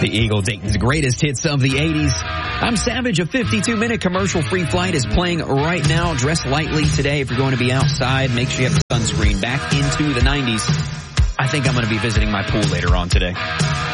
The Eagle, Dayton's greatest hits of the 80s. I'm Savage. A 52-minute commercial-free flight is playing right now. Dress lightly today if you're going to be outside. Make sure you have the sunscreen. Back into the 90s. I think I'm going to be visiting my pool later on today.